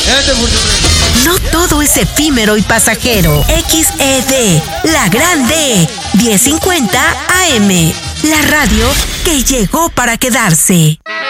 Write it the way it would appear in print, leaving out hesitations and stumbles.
No todo es efímero y pasajero. XED, la grande, 1050 AM. La radio que llegó para quedarse.